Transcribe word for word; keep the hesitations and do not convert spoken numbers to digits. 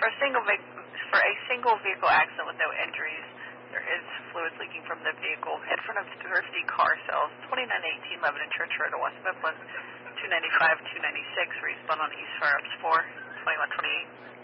For a single vehicle, for a single vehicle accident with no injuries, there is fluids leaking from the vehicle in front of Thrifty Car Sales, twenty-nine eighteen Lebanon Church Road, West Midland, two ninety-five two ninety-six. Respond on East Firearms four, twenty-one twenty-eight.